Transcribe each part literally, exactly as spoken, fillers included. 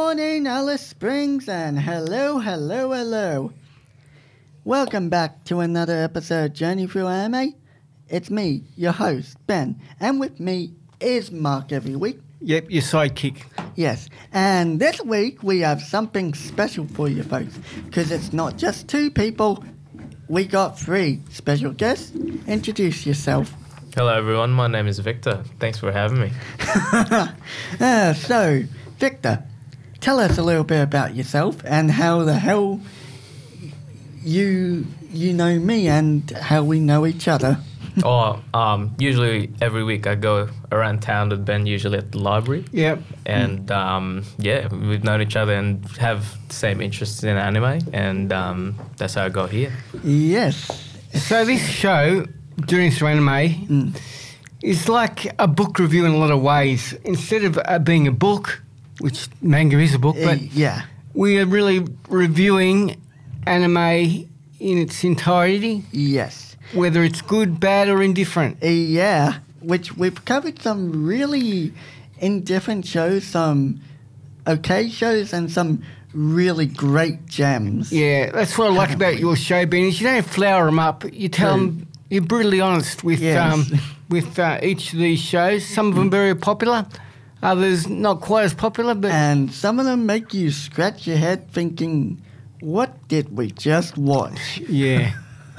morning, Alice Springs, and hello, hello, hello. Welcome back to another episode of Journey Through Anime. It's me, your host, Ben, and with me is Mark every week. Yep, your sidekick. Yes, and this week we have something special for you folks, because it's not just two people, we got three special guests. Introduce yourself. Hello everyone, my name is Victor. Thanks for having me. uh, so, Victor, tell us a little bit about yourself and how the hell you you know me and how we know each other. oh, um, usually every week I go around town with Ben, usually at the library. Yep. And um, yeah, we've known each other and have the same interests in anime, and um, that's how I got here. Yes. So this show, Journey Through Anime, Mm. is like a book review in a lot of ways. Instead of uh, being a book, which manga is a book, Uh, but yeah. we are really reviewing anime in its entirety, Yes. whether it's good, bad, or indifferent. Uh, yeah. Which we've covered some really indifferent shows, some okay shows, and some really great gems. Yeah, that's what I like about your show, Ben, is you don't flower them up. You tell True. them, you're brutally honest with Yes. um, with uh, each of these shows. Some of them very popular, others not quite as popular, but And some of them make you scratch your head thinking, what did we just watch? yeah.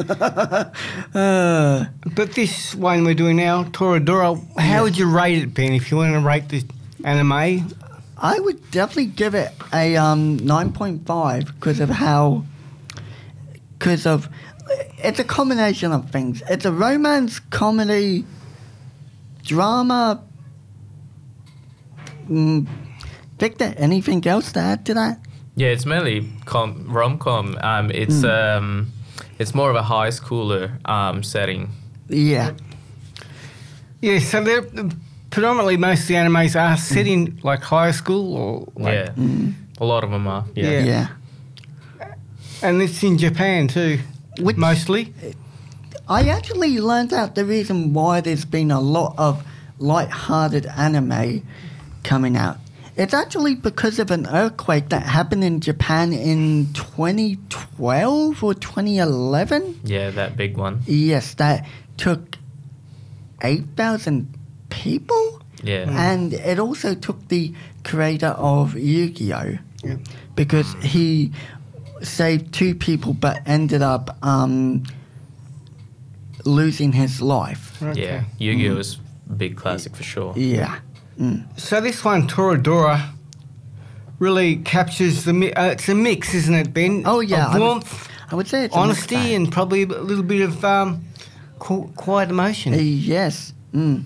Uh, But this one we're doing now, Toradora, how Yeah. would you rate it, Ben, if you want to rate the anime? I would definitely give it a um, nine point five because of how, because of, it's a combination of things. It's a romance, comedy, drama. Mm, Victor, anything else to add to that? Yeah, it's mainly com- rom-com. Um, it's um, it's more of a high schooler um, setting. Yeah. Yeah, so they're predominantly most of the animes are set in like high school or like, yeah, a lot of them are. Yeah. Yeah. Yeah. and it's in Japan too, Which- mostly. I actually learned out the reason why there's been a lot of light-hearted anime coming out. It's actually because of an earthquake that happened in Japan in twenty twelve or twenty eleven. Yeah, that big one. Yes, that took eight thousand people. Yeah. And it also took the creator of Yu-Gi-Oh! Yeah. Because he saved two people but ended up um, losing his life. Okay. Yeah, Yu-Gi-Oh is a big classic for sure. Yeah. Mm. So this one, Toradora, really captures the. Mi- uh, it's a mix, isn't it, Ben? Oh, yeah, Of I would- warmth, I would say it's a honesty, mixed bag. and probably a little bit of um, qu- quiet emotion. Uh, yes. Mm.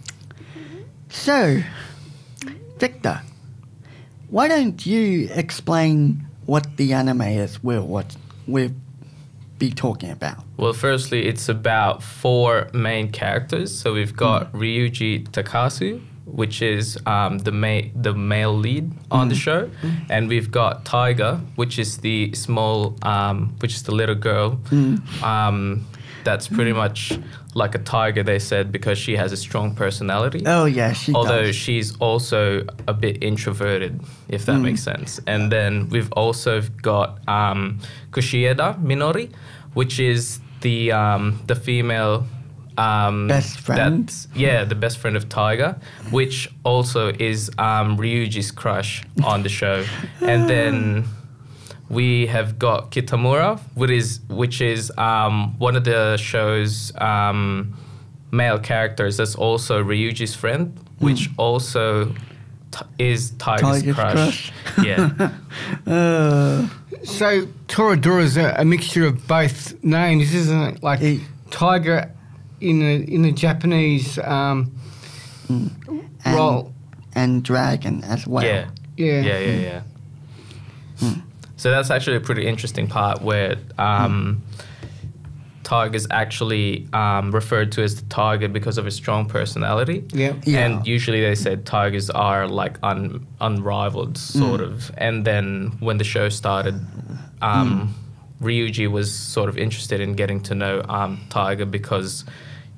So, Victor, why don't you explain what the anime is we'll, what we'll be talking about? Well, firstly, it's about four main characters. So we've got Ryuji Takasu, which is um, the ma- the male lead on the show, and we've got Taiga, which is the small, um, which is the little girl. Um, that's pretty much like a tiger, they said, because she has a strong personality. Oh, yeah, she Although does. she's also a bit introverted, if that makes sense. And then we've also got um, Kushieda Minori, which is the um, the female um, Best friend? that's- yeah, the best friend of Tiger, which also is um, Ryuji's crush on the show. And then we have got Kitamura, which is which is um, one of the show's um, male characters. That's also Ryuji's friend, which also t- is Tiger's, Tiger's crush. crush. Yeah, Uh, So Toradora is a, a mixture of both names, isn't it? Like Eh. tiger in a in a Japanese um, and, role. and dragon as well. yeah, Yeah. yeah, yeah, yeah. So that's actually a pretty interesting part where um, Tiger's actually um, referred to as the Tiger because of his strong personality. Yeah. Yeah. And usually they said tigers are like un- unrivaled, sort of. And then when the show started, um, Ryuji was sort of interested in getting to know um, Tiger because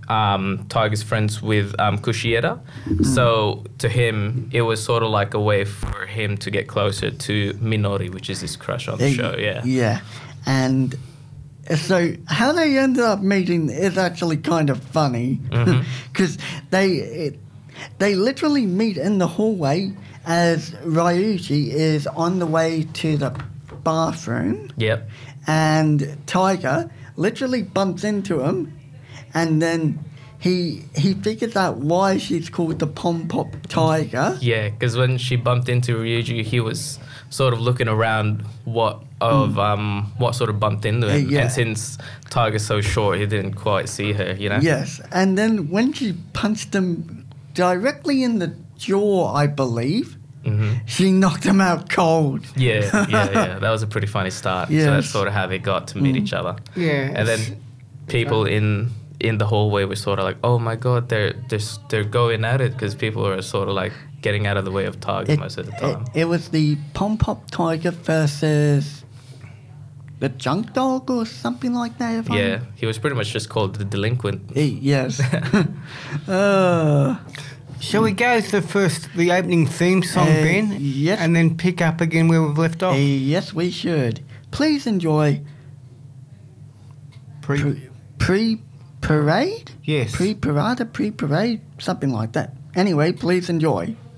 um, Tiger's friends with um, Kushieda. So to him, it was sort of like a way for him to get closer to Minori, which is his crush on the Eh, show. Yeah. Yeah. And so how they ended up meeting is actually kind of funny because they it, they literally meet in the hallway as Ryuji is on the way to the bathroom, Yep. and Tiger literally bumps into him, and then he he figures out why she's called the Pom Pop Tiger. Yeah, because when she bumped into Ryuji, he was sort of looking around what of um what sort of bumped into him. Uh, yeah. And since Tiger's so short, he didn't quite see her. You know. Yes, and then when she punched him directly in the jaw, I believe, hmm she knocked him out cold. Yeah, yeah, yeah. That was a pretty funny start. So Yes. that's sort of how they got to meet each other. Yeah. And then people in in the hallway were sort of like, "Oh my God, they're they're s- they're going at it," because people are sort of like getting out of the way of Tiger most of the time. It, it was the Pom Pop Tiger versus the Junk Dog or something like that. If yeah, I'm- he was pretty much just called the delinquent. Eh, yes. uh, Shall we go to the first, the opening theme song, Uh, Ben? yes. And then pick up again where we've left off? eh, yes, we should. Please enjoy Pre- pre pre parade. yes. Pre parade, pre parade, something like that. Anyway, please enjoy.